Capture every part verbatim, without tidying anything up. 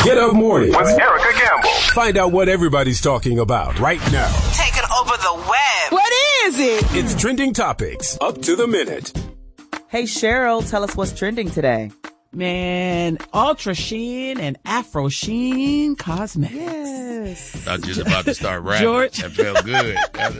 Get Up Mornings with Erica Gamble. Find out what everybody's talking about right now. Taking over the web. What is it? It's Trending Topics, up to the minute. Hey, Cheryl, tell us what's trending today. Man, Ultra Sheen and Afro Sheen Cosmetics. Yes. I was just about to start rapping. George. That felt good.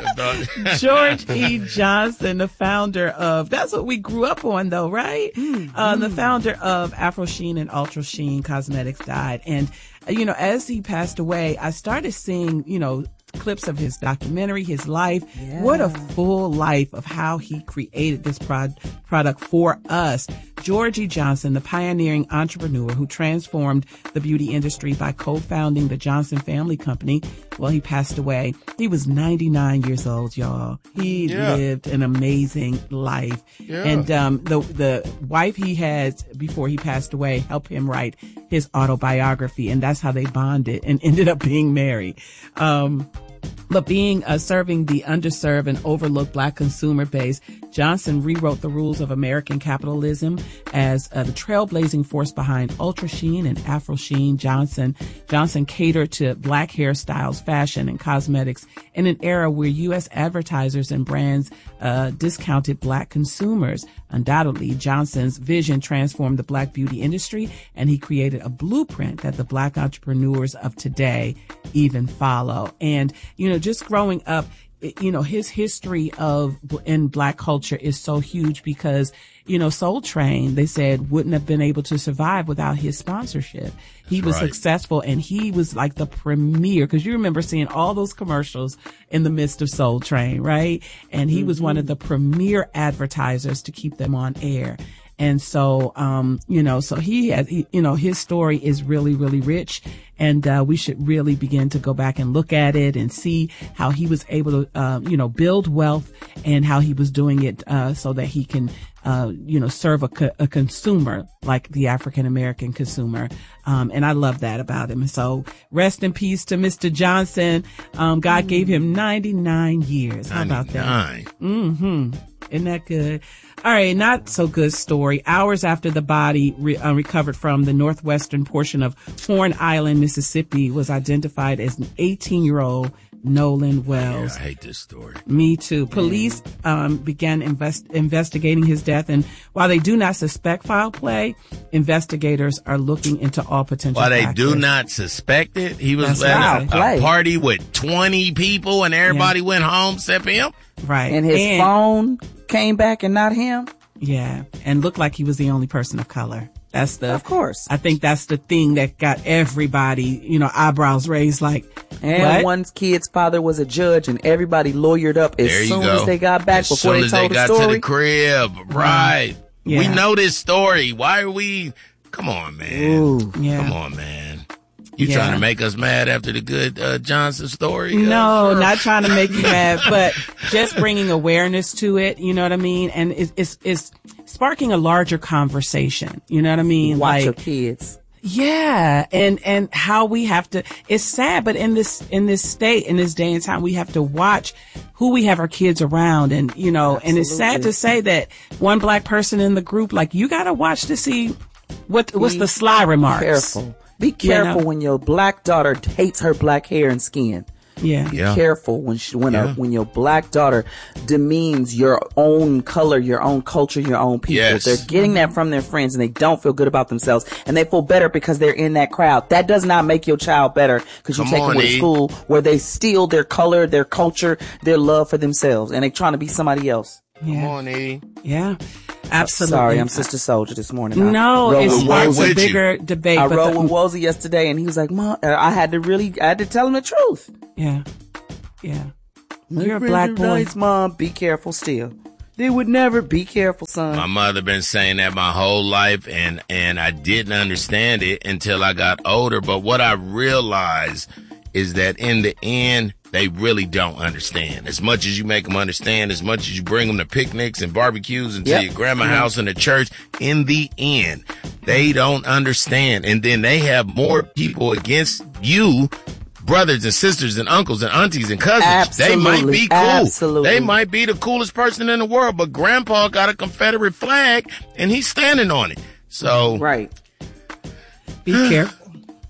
I thought- George E. Johnson, the founder of, that's what we grew up on though, right? Mm-hmm. Uh, the founder of Afro Sheen and Ultra Sheen Cosmetics died. And, you know, as he passed away, I started seeing, you know, clips of his documentary, his life. Yeah. What a full life of how he created this prod- product for us. George E. Johnson, the pioneering entrepreneur who transformed the beauty industry by co-founding the Johnson Family Company. Well, he passed away. He was ninety-nine years old, y'all. He yeah. lived an amazing life. Yeah. And um, the the wife he had before he passed away helped him write his autobiography, and that's how they bonded and ended up being married. Um, But being uh, serving the underserved and overlooked black consumer base, Johnson rewrote the rules of American capitalism as uh, the trailblazing force behind Ultra Sheen and Afro Sheen. Johnson Johnson catered to black hairstyles, fashion, and cosmetics in an era where U S advertisers and brands uh, discounted black consumers. Undoubtedly, Johnson's vision transformed the black beauty industry, and he created a blueprint that the black entrepreneurs of today even follow. And, you know, just growing up, you know, his history of in black culture is so huge because, you know, Soul Train, they said, wouldn't have been able to survive without his sponsorship. He That's was right. successful, and he was like the premier, because you remember seeing all those commercials in the midst of Soul Train, right? And he mm-hmm. was one of the premier advertisers to keep them on air. And so, um, you know, so he has, he, you know, his story is really, really rich. And, uh, we should really begin to go back and look at it and see how he was able to, uh, you know, build wealth and how he was doing it, uh, so that he can, uh, you know, serve a, co- a consumer like the African American consumer. Um, and I love that about him. So rest in peace to Mister Johnson. Um, God mm. gave him ninety-nine years. How about that? Mm-hmm. Isn't that good? All right, not so good story. Hours after the body re- uh, recovered from the northwestern portion of Horn Island, Mississippi, was identified as an eighteen-year-old Nolan Wells. Yeah, I hate this story. Me too. Police um, began invest- investigating his death, and while they do not suspect foul play, investigators are looking into all potential While they factors. do not suspect it, he was That's at right. a, a party with twenty people, and everybody Yeah. went home except him. Right. And his and, phone came back and not him? Yeah. And looked like he was the only person of color. That's the, of course. I think that's the thing that got everybody, you know, eyebrows raised like, and what? one kid's father was a judge, and everybody lawyered up as there you soon go. as they got back as before soon they as told they the got story. to the crib. Right. Yeah. We know this story. Why are we, come on, man. Ooh. Yeah. Come on, man. You Yeah. trying to make us mad after the good uh, Johnson story? No, uh, sure. not trying to make you mad, but just bringing awareness to it. You know what I mean? And it's, it's, it's sparking a larger conversation. You know what I mean? Watch like, your kids. Yeah. And, and how we have to, it's sad, but in this, in this state, in this day and time, we have to watch who we have our kids around. And, you know, Absolutely. and it's sad to say that one black person in the group, like, you got to watch to see what, what's the sly remarks. Careful. Be careful You know? when your black daughter hates her black hair and skin. Yeah. Be Yeah. careful when she, when Yeah. a, when your black daughter demeans your own color, your own culture, your own people. Yes. They're getting that from their friends, and they don't feel good about themselves, and they feel better because they're in that crowd. That does not make your child better because you Come take on, them to E. school where they steal their color, their culture, their love for themselves, and they trying to be somebody else. Yeah. Come on, E. Yeah. Absolutely. Sorry, I'm Sister Soldier this morning. I No, rode it with sparks with a you. bigger debate. I but rode the- with Wozy yesterday, and he was like, "Mom," I had to really, I had to tell him the truth. Yeah. Yeah. My You're a friends black are boy. nice, Mom. Be careful still. They would never be careful, son. My mother been saying that my whole life, and, and I didn't understand it until I got older. But what I realized is that in the end, they really don't understand. As much as you make them understand, as much as you bring them to picnics and barbecues and to Yep. your grandma's house and the church, in the end, they don't understand. And then they have more people against you, brothers and sisters and uncles and aunties and cousins. Absolutely. They might be cool. Absolutely. They might be the coolest person in the world, but grandpa got a Confederate flag and he's standing on it. So Right. Be careful.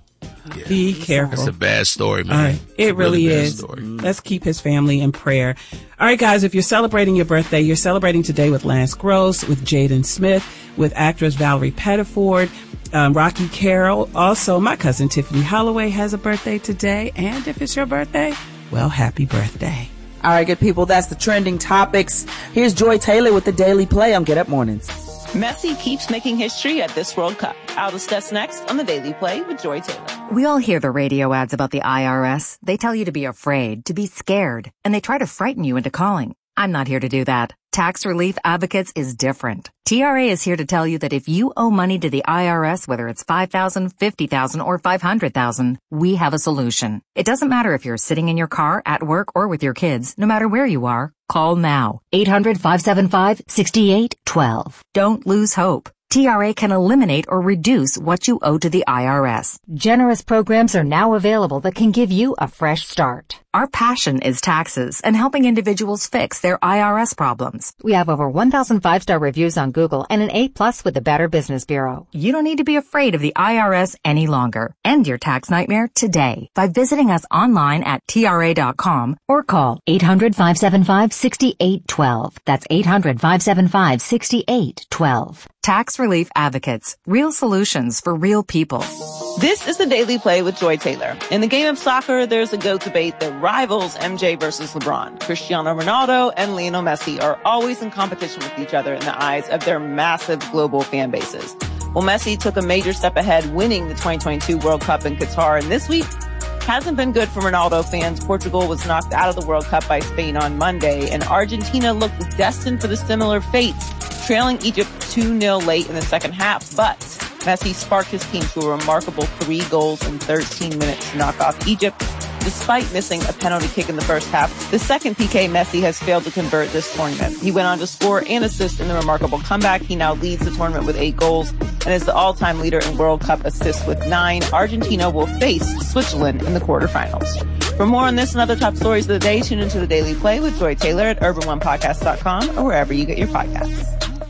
Yeah. Be careful. It's a bad story, man. All right. It It's a really, bad is. story. Let's keep his family in prayer. All right, guys, if you're celebrating your birthday, you're celebrating today with Lance Gross, with Jaden Smith, with actress Valerie Pettiford, um, Rocky Carroll. Also, my cousin Tiffany Holloway has a birthday today. And if it's your birthday, well, happy birthday. All right, good people, that's the trending topics. Here's Joy Taylor with the Daily Play on Get Up Mornings. Messi keeps making history at this World Cup. I'll discuss next on the Daily Play with Joy Taylor. We all hear the radio ads about the I R S. They tell you to be afraid, to be scared, and they try to frighten you into calling. I'm not here to do that. Tax Relief Advocates is different. T R A is here to tell you that if you owe money to the I R S, whether it's five thousand dollars, fifty thousand dollars, or five hundred thousand dollars, we have a solution. It doesn't matter if you're sitting in your car, at work, or with your kids. No matter where you are, call now. eight hundred, five seven five, six eight one two. Don't lose hope. T R A can eliminate or reduce what you owe to the I R S. Generous programs are now available that can give you a fresh start. Our passion is taxes and helping individuals fix their I R S problems. We have over one thousand five-star reviews on Google and an A plus with the Better Business Bureau. You don't need to be afraid of the I R S any longer. End your tax nightmare today by visiting us online at T R A dot com or call eight hundred, five seven five, six eight one two. That's eight hundred, five seven five, six eight one two. Tax Relief Advocates. Real solutions for real people. This is the Daily Play with Joy Taylor. In the game of soccer, there's a GOAT debate that rivals M J versus LeBron. Cristiano Ronaldo and Lionel Messi are always in competition with each other in the eyes of their massive global fan bases. Well, Messi took a major step ahead, winning the twenty twenty-two World Cup in Qatar, and this week hasn't been good for Ronaldo fans. Portugal was knocked out of the World Cup by Spain on Monday, and Argentina looked destined for the similar fates, trailing Egypt two nil late in the second half. But Messi sparked his team to a remarkable three goals in thirteen minutes to knock off Egypt, despite missing a penalty kick in the first half. The second P K Messi has failed to convert this tournament. He went on to score and assist in the remarkable comeback. He now leads the tournament with eight goals and is the all-time leader in World Cup assists with nine. Argentina will face Switzerland in the quarterfinals. For more on this and other top stories of the day, tune into the Daily Play with Joy Taylor at urban one podcast dot com or wherever you get your podcasts.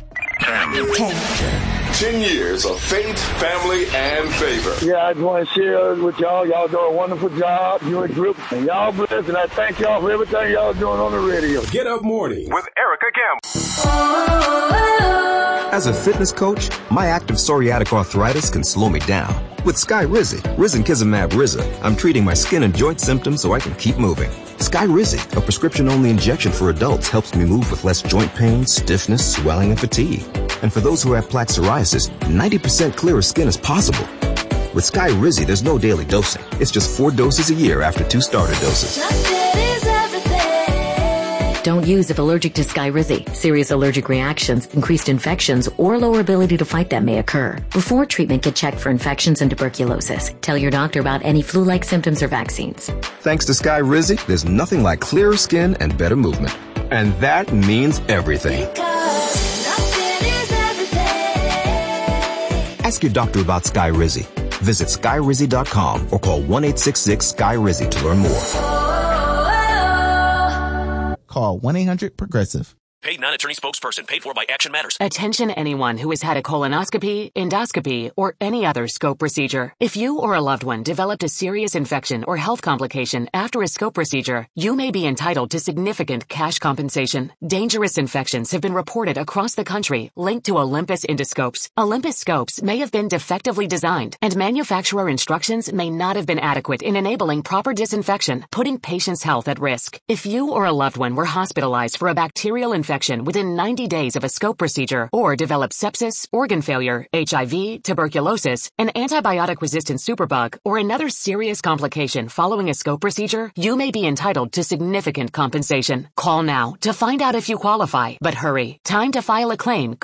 Ten years of faith, family, and favor. Yeah, I just want to share with y'all. Y'all do a wonderful job. You and group, and y'all blessed, and I thank y'all for everything y'all doing on the radio. Get Up Morning with Erica Campbell. As a fitness coach, my active psoriatic arthritis can slow me down. With Skyrizi, Risankizumab Riza, I'm treating my skin and joint symptoms so I can keep moving. Skyrizi, a prescription-only injection for adults, helps me move with less joint pain, stiffness, swelling, and fatigue. And for those who have plaque psoriasis, ninety percent clearer skin is possible. With Skyrizi, there's no daily dosing. It's just four doses a year after two starter doses. Don't use if allergic to Skyrizi. Serious allergic reactions, increased infections, or lower ability to fight them may occur. Before treatment, get checked for infections and tuberculosis. Tell your doctor about any flu-like symptoms or vaccines. Thanks to Skyrizi, there's nothing like clearer skin and better movement. And that means everything. Ask your doctor about Skyrizi. Visit Skyrizi dot com or call one eight six six Sky Rizi to learn more. Call one eight hundred progressive. Paid non-attorney spokesperson paid for by Action Matters. Attention anyone who has had a colonoscopy, endoscopy, or any other scope procedure. If you or a loved one developed a serious infection or health complication after a scope procedure, you may be entitled to significant cash compensation. Dangerous infections have been reported across the country linked to Olympus endoscopes. Olympus scopes may have been defectively designed, and manufacturer instructions may not have been adequate in enabling proper disinfection, putting patients' health at risk. If you or a loved one were hospitalized for a bacterial infection within ninety days of a scope procedure, or develop sepsis, organ failure, H I V, tuberculosis, an antibiotic-resistant superbug, or another serious complication following a scope procedure, you may be entitled to significant compensation. Call now to find out if you qualify, but hurry. Time to file a claim